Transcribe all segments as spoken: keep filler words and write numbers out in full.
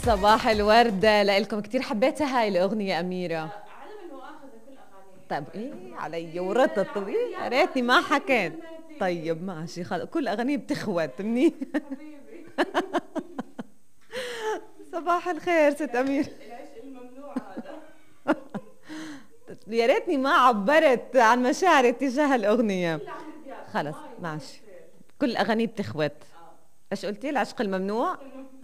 صباح الورد لكم. كتير حبيتها هاي الأغنية أميرة. عدم المؤاخذة كل أغاني. طيب إيه علي ورطت، إيه يا ريتني ما حكيت. طيب ماشي خلص، كل أغاني بتخوت مني. حبيبي. صباح الخير ست أمير. العشق الممنوع هذا. يا ريتني ما عبرت عن مشاعري تجاه الأغنية. كل عمرو دياب. خلص ماي ماشي، بصير. كل أغاني بتخوت. اه. ايش قلتي؟ العشق الممنوع.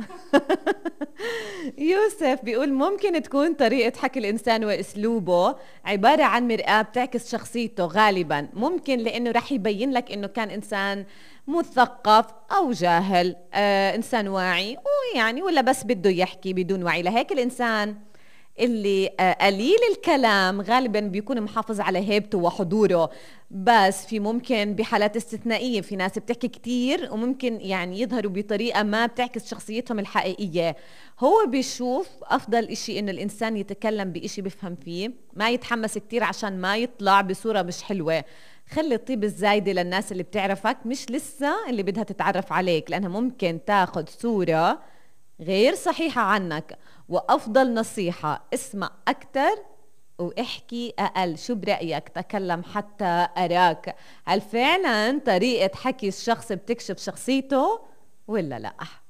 يوسف بيقول ممكن تكون طريقة حكي الإنسان وأسلوبه عبارة عن مرآة بتعكس شخصيته غالبا، ممكن لأنه رح يبين لك أنه كان إنسان مثقف أو جاهل، آه إنسان واعي ويعني ولا بس بده يحكي بدون وعي. لهيك الإنسان اللي آه، قليل الكلام غالبا بيكون محافظ على هيبته وحضوره. بس في ممكن بحالات استثنائية في ناس بتحكي كتير وممكن يعني يظهروا بطريقة ما بتعكس شخصيتهم الحقيقية. هو بيشوف أفضل إشي إنه الإنسان يتكلم بإشي بفهم فيه، ما يتحمس كتير عشان ما يطلع بصورة مش حلوة. خلي الطيب الزايدة للناس اللي بتعرفك مش لسه اللي بدها تتعرف عليك، لأنها ممكن تاخد صورة غير صحيحة عنك. وأفضل نصيحة اسمع أكتر واحكي أقل. شو برأيك؟ تكلم حتى أراك. هل فعلا طريقة حكي الشخص بتكشف شخصيته ولا لا؟